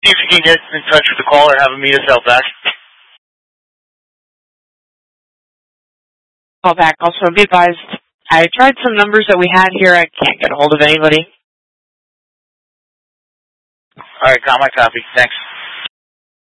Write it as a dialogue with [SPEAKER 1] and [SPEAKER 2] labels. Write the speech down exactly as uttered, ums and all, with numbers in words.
[SPEAKER 1] See if you can get in touch with the caller, have him meet us out back.
[SPEAKER 2] Call back. Also, be advised, I tried some numbers that we had here. I can't get a hold of anybody.
[SPEAKER 1] All right, got my copy. Thanks.